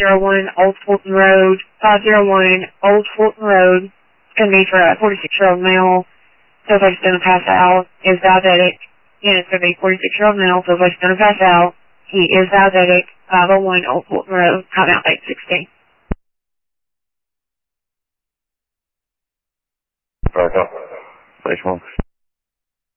501 Old Fulton Road, 501 Old Fulton Road. It's going to be for a 46-year-old male. Feels like he's going to pass out. Is diabetic. And it's going to be a 46-year-old male. Feels like he's going to pass out. He is diabetic. 501 Old Fulton Road. Time out 816. Back up. Station 1.